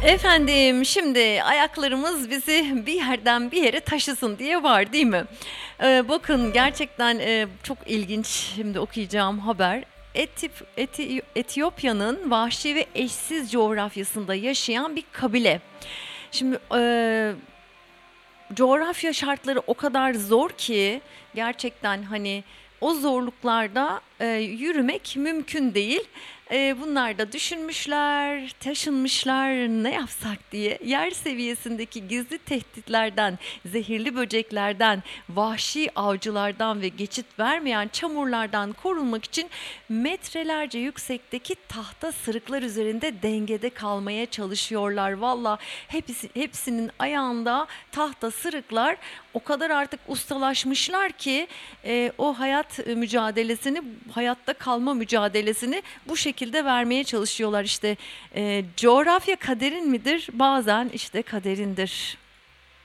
Efendim şimdi ayaklarımız bizi bir yerden bir yere taşısın diye var değil mi? Bakın gerçekten çok ilginç şimdi okuyacağım haber. Etiyopya'nın vahşi ve eşsiz coğrafyasında yaşayan bir kabile. Şimdi coğrafya şartları o kadar zor ki gerçekten hani o zorluklarda yürümek mümkün değil. Bunlar da düşünmüşler, taşınmışlar ne yapsak diye yer seviyesindeki gizli tehditlerden, zehirli böceklerden, vahşi avcılardan ve geçit vermeyen çamurlardan korunmak için metrelerce yüksekteki tahta sırıklar üzerinde dengede kalmaya çalışıyorlar. Valla hepsinin ayağında tahta sırıklar, o kadar artık ustalaşmışlar ki o hayat mücadelesini, hayatta kalma mücadelesini bu şekilde vermeye çalışıyorlar. İşte coğrafya kaderin midir? Bazen işte kaderindir.